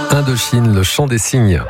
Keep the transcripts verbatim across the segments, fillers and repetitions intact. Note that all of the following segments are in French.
Indochine, le chant des cygnes.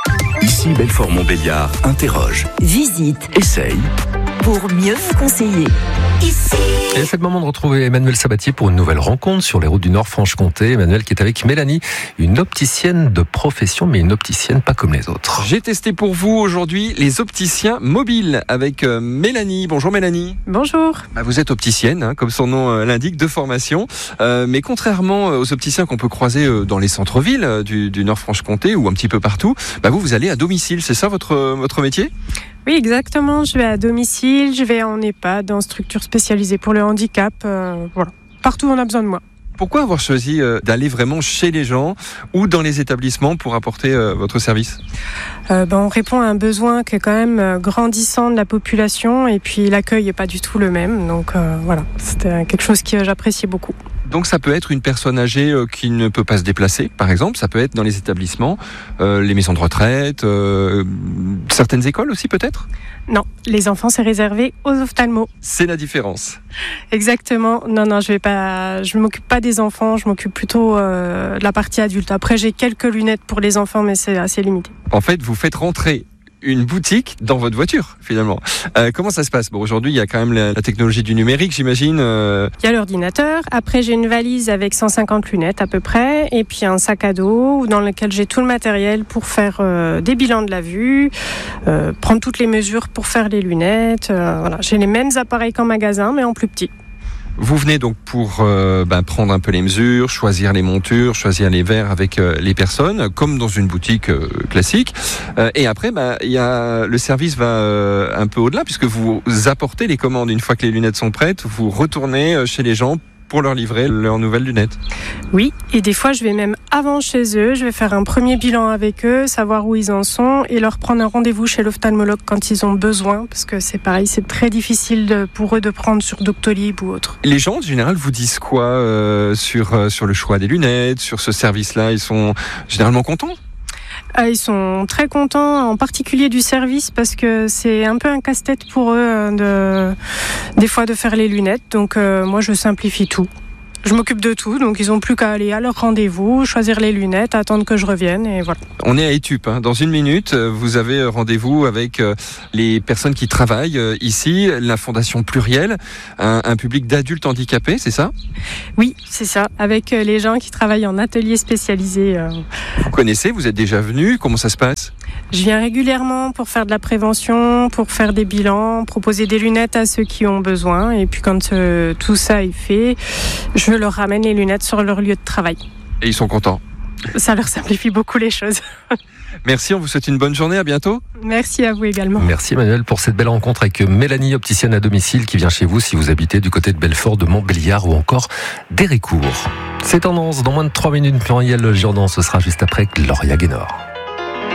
Ici Belfort-Montbéliard interroge, visite, essaye pour mieux vous conseiller. Ici. Et c'est le moment de retrouver Emmanuel Sabatier pour une nouvelle rencontre sur les routes du Nord-Franche-Comté. Emmanuel qui est avec Mélanie, une opticienne de profession, mais une opticienne pas comme les autres. J'ai testé pour vous aujourd'hui les opticiens mobiles avec euh, Mélanie. Bonjour Mélanie. Bonjour. Bah, vous êtes opticienne, hein, comme son nom euh, l'indique, de formation. Euh, mais contrairement aux opticiens qu'on peut croiser euh, dans les centres-villes euh, du, du Nord-Franche-Comté ou un petit peu partout, bah, vous, vous allez à domicile. C'est ça votre, votre métier ? Oui, exactement. Je vais à domicile, je vais en EHPAD, en structure spécialisée pour le handicap. Euh, voilà. Partout où on a besoin de moi. Pourquoi avoir choisi euh, d'aller vraiment chez les gens ou dans les établissements pour apporter euh, votre service ? euh, ben, On répond à un besoin qui est quand même euh, grandissant de la population et puis l'accueil n'est pas du tout le même. Donc euh, voilà, c'était quelque chose que j'appréciais beaucoup. Donc ça peut être une personne âgée euh, qui ne peut pas se déplacer, par exemple. Ça peut être dans les établissements, euh, les maisons de retraite, euh, certaines écoles aussi peut-être ? Non, les enfants c'est réservé aux ophtalmos. C'est la différence. Exactement. Non, non, je vais pas. Je m'occupe pas des enfants. Je m'occupe plutôt euh, de la partie adulte. Après, j'ai quelques lunettes pour les enfants, mais c'est assez limité. En fait, vous faites rentrer une boutique dans votre voiture, finalement. Euh, comment ça se passe ? Bon, aujourd'hui, il y a quand même la, la technologie du numérique, j'imagine. Euh... Il y a l'ordinateur. Après, j'ai une valise avec cent cinquante lunettes à peu près, et puis un sac à dos dans lequel j'ai tout le matériel pour faire euh, des bilans de la vue, euh, prendre toutes les mesures pour faire les lunettes. Euh, voilà, j'ai les mêmes appareils qu'en magasin, mais en plus petit. Vous venez donc pour euh, ben, prendre un peu les mesures, choisir les montures, choisir les verres avec euh, les personnes, comme dans une boutique euh, classique. Euh, et après, ben, y a, le service va euh, un peu au-delà, puisque vous apportez les commandes. Une fois que les lunettes sont prêtes, vous retournez euh, chez les gens pour leur livrer leurs nouvelles lunettes. Oui, et des fois, je vais même avant chez eux, je vais faire un premier bilan avec eux, savoir où ils en sont et leur prendre un rendez-vous chez l'ophtalmologue quand ils ont besoin, parce que c'est pareil, c'est très difficile de, pour eux de prendre sur Doctolib ou autre. Les gens, en général, vous disent quoi euh, sur, euh, sur le choix des lunettes, sur ce service-là ? Ils sont généralement contents ? Ah, ils sont très contents, en particulier du service, parce que c'est un peu un casse-tête pour eux de, des fois de faire les lunettes. Donc euh, moi, je simplifie tout. Je m'occupe de tout, donc ils n'ont plus qu'à aller à leur rendez-vous, choisir les lunettes, attendre que je revienne, et voilà. On est à Etup, hein. Dans une minute, vous avez rendez-vous avec les personnes qui travaillent ici, la Fondation Pluriel, un, un public d'adultes handicapés, c'est ça ? Oui, c'est ça, avec les gens qui travaillent en atelier spécialisé. Vous connaissez, vous êtes déjà venu, comment ça se passe ? Je viens régulièrement pour faire de la prévention, pour faire des bilans, proposer des lunettes à ceux qui ont besoin. Et puis quand euh, tout ça est fait, je leur ramène les lunettes sur leur lieu de travail. Et ils sont contents ? Ça leur simplifie beaucoup les choses. Merci, on vous souhaite une bonne journée, à bientôt. Merci à vous également. Merci Emmanuel pour cette belle rencontre avec Mélanie, opticienne à domicile, qui vient chez vous si vous habitez du côté de Belfort, de Montbéliard ou encore d'Héricourt. C'est Tendance, dans moins de trois minutes, Muriel Jourdan, ce sera juste après Gloria Gaynor.